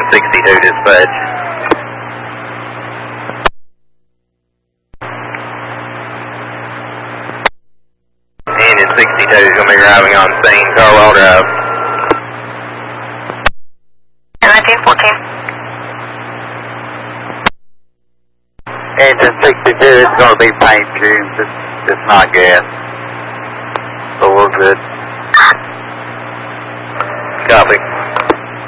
62 dispatch. Engine 62 is going to be arriving on scene, Carwell Drive. 1914. Engine 62 is going to be paint fumes, it's not gas. So we're good. Copy.